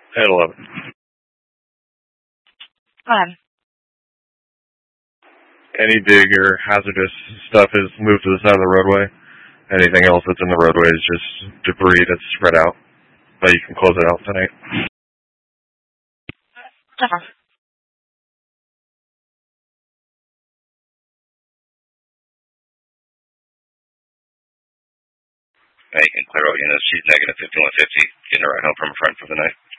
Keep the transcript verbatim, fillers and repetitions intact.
At eleven. Go ahead. Any dig or hazardous stuff is moved to the side of the roadway. Anything else that's in the roadway is just debris that's spread out. But you can close it out tonight. Uh-huh. Now you can clear out units. She's negative fifty-one fifty, getting her right home from a friend for the night.